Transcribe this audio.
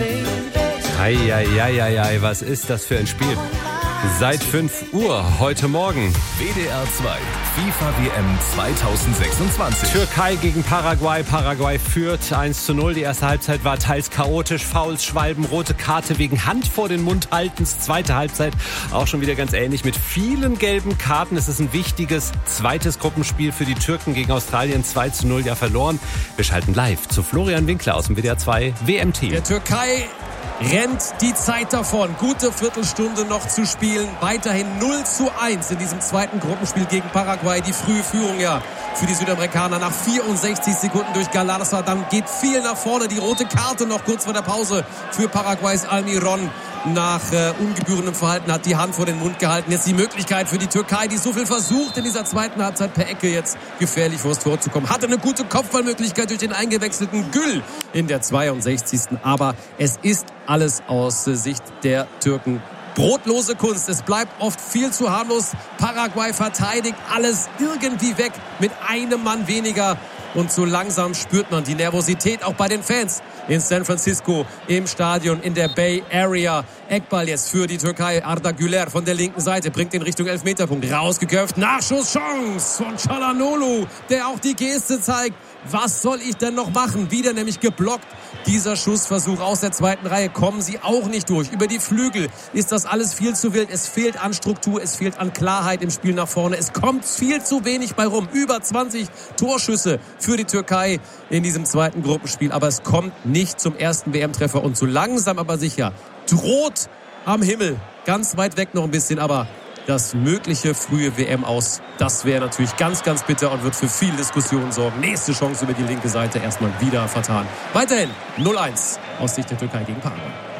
Eieieiei, was ist das für ein Spiel? Seit 5 Uhr heute Morgen. WDR 2, FIFA WM 2026. Türkei gegen Paraguay. Paraguay führt 1:0. Die erste Halbzeit war teils chaotisch. Fouls, Schwalben, rote Karte wegen Hand vor den Mund haltens. Zweite Halbzeit auch schon wieder ganz ähnlich mit vielen gelben Karten. Es ist ein wichtiges zweites Gruppenspiel für die Türken gegen Australien. 2:0 ja verloren. Wir schalten live zu Florian Winkler aus dem WDR 2 WM-Team. Der Türkei rennt die Zeit davon. Gute Viertelstunde noch zu spielen. Weiterhin 0:1 in diesem zweiten Gruppenspiel gegen Paraguay. Die frühe Führung ja für die Südamerikaner nach 64 Sekunden durch Galarza. Dann geht viel nach vorne. Die rote Karte noch kurz vor der Pause für Paraguays Almiron. Nach ungebührendem Verhalten hat die Hand vor den Mund gehalten. Jetzt die Möglichkeit für die Türkei, die so viel versucht, in dieser zweiten Halbzeit per Ecke jetzt gefährlich vors Tor zu kommen. Hatte eine gute Kopfballmöglichkeit durch den eingewechselten Gül in der 62. Aber es ist alles aus Sicht der Türken brotlose Kunst. Es bleibt oft viel zu harmlos. Paraguay verteidigt alles irgendwie weg mit einem Mann weniger. Und so langsam spürt man die Nervosität auch bei den Fans in San Francisco im Stadion in der Bay Area. Eckball jetzt für die Türkei. Arda Güler von der linken Seite bringt den Richtung Elfmeterpunkt. Rausgeköpft. Nachschusschance von Çalhanoğlu, der auch die Geste zeigt. Was soll ich denn noch machen? Wieder nämlich geblockt. Dieser Schussversuch aus der zweiten Reihe. Kommen sie auch nicht durch. Über die Flügel ist das alles viel zu wild. Es fehlt an Struktur, es fehlt an Klarheit im Spiel nach vorne. Es kommt viel zu wenig bei rum. Über 20 Torschüsse für die Türkei in diesem zweiten Gruppenspiel. Aber es kommt nicht zum ersten WM-Treffer. Und so langsam aber sicher droht am Himmel, ganz weit weg noch ein bisschen, aber das mögliche frühe WM-Aus, das wäre natürlich ganz, ganz bitter und wird für viel Diskussion sorgen. Nächste Chance über die linke Seite erstmal wieder vertan. Weiterhin 0:1 aus Sicht der Türkei gegen Paraguay.